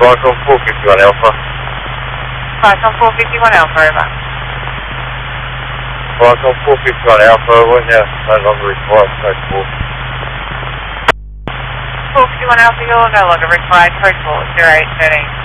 Foxtrot 451 Alpha. Foxtrot 451 Alpha, over. Foxtrot 451 Alpha, right now, no longer required, code 4. 451 Alpha, you're no longer required, code 4, 0813.